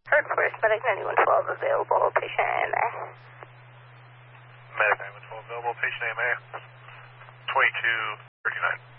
Third first, Medic 9112 available, patient AMA. Medic 9112 available, patient AMA. 2239.